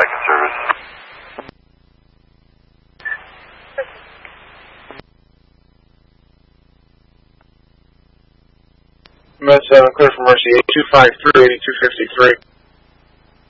back in service. Med 7, clear for Mercy 8253, 8253.